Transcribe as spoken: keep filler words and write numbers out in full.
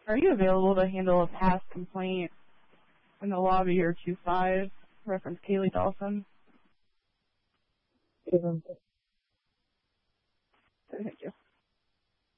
Are you available to handle a past complaint in the lobby or two five, reference Kaylee Dawson? Give him